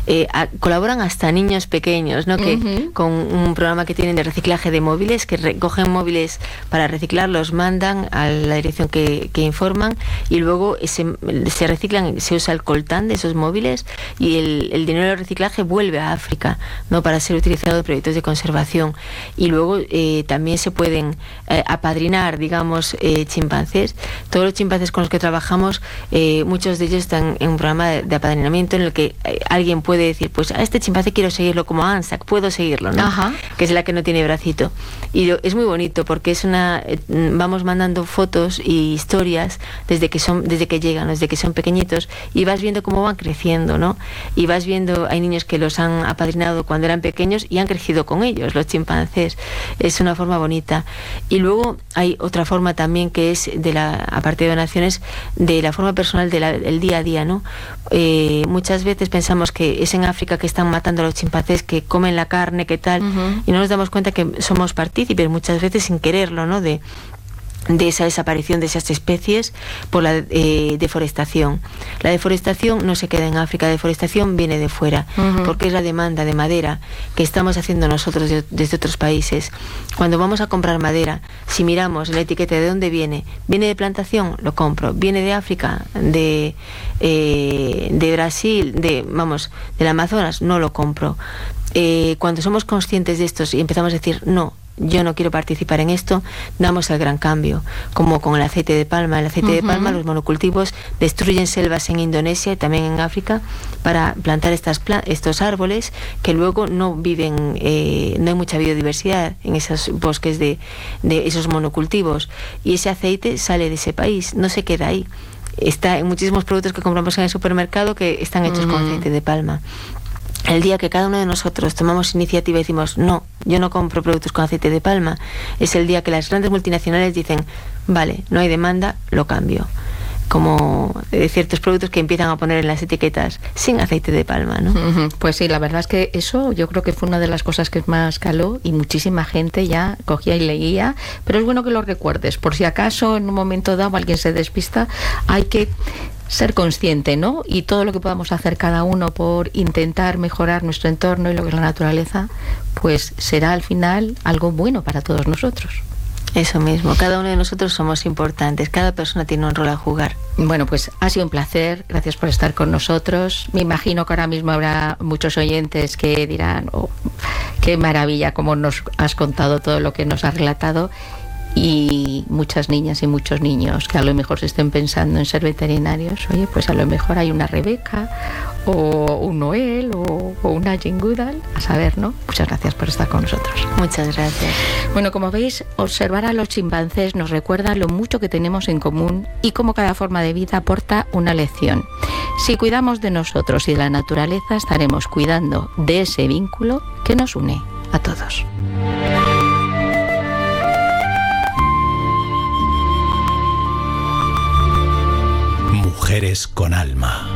colaboran hasta niños pequeños, ¿no? Que con un programa que tienen de reciclaje de móviles, que recogen móviles para reciclar, los mandan a la dirección que informan, y luego se reciclan, se usa el coltán de esos móviles, y el dinero del reciclaje vuelve a África, ¿no? Para ser utilizado en proyectos de conservación. Y luego también se pueden apadrinar, digamos, chimpancés. Todos los chimpancés con los que trabajamos, muchos de ellos están en un programa de apadrinamiento en el que alguien puede decir, pues a este chimpancé quiero seguirlo como a Anzac, puedo seguirlo, ¿no? Que es la que no tiene bracito. Y es muy bonito porque vamos mandando fotos y historias desde que llegan, desde que son pequeñitos, y vas viendo cómo van creciendo, ¿no? Y vas viendo, hay niños que los han apadrinado cuando eran pequeños y han crecido con ellos, los chimpancés. Es una forma bonita. Y luego hay otra forma también, que es aparte de donaciones, de la forma personal del día a día, ¿no? Muchas veces pensamos que es en África que están matando a los chimpancés, que comen la carne, que tal, y no nos damos cuenta que somos partícipes muchas veces sin quererlo, ¿no? De esa desaparición de esas especies por la deforestación. La deforestación no se queda en África, la deforestación viene de fuera, porque es la demanda de madera que estamos haciendo nosotros desde otros países. Cuando vamos a comprar madera, si miramos la etiqueta de dónde viene de plantación, lo compro. Viene de África, de Brasil, del Amazonas, no lo compro. Cuando somos conscientes de esto y empezamos a decir, no, yo no quiero participar en esto, damos el gran cambio, como con el aceite de palma. El aceite de palma, los monocultivos destruyen selvas en Indonesia y también en África para plantar estos árboles que luego no viven, no hay mucha biodiversidad en esos bosques de esos monocultivos, y ese aceite sale de ese país, no se queda ahí. Está en muchísimos productos que compramos en el supermercado que están hechos con aceite de palma. El día que cada uno de nosotros tomamos iniciativa y decimos, no, yo no compro productos con aceite de palma, es el día que las grandes multinacionales dicen, vale, no hay demanda, lo cambio. Como ciertos productos que empiezan a poner en las etiquetas sin aceite de palma, ¿no? Pues sí, la verdad es que eso yo creo que fue una de las cosas que más caló, y muchísima gente ya cogía y leía, pero es bueno que lo recuerdes, por si acaso en un momento dado alguien se despista, hay que ser consciente, ¿no? Y todo lo que podamos hacer cada uno por intentar mejorar nuestro entorno y lo que es la naturaleza, pues será al final algo bueno para todos nosotros. Eso mismo, cada uno de nosotros somos importantes, cada persona tiene un rol a jugar. Bueno, pues ha sido un placer, gracias por estar con nosotros. Me imagino que ahora mismo habrá muchos oyentes que dirán, oh, qué maravilla cómo nos has contado todo lo que nos has relatado, y muchas niñas y muchos niños que a lo mejor se estén pensando en ser veterinarios. Oye, pues a lo mejor hay una Rebeca o un Noel o una Jane Goodall, a saber, ¿no? Muchas gracias por estar con nosotros. Muchas gracias. Bueno, como veis, observar a los chimpancés nos recuerda lo mucho que tenemos en común y cómo cada forma de vida aporta una lección. Si cuidamos de nosotros y de la naturaleza, estaremos cuidando de ese vínculo que nos une a todos. Mujeres con alma.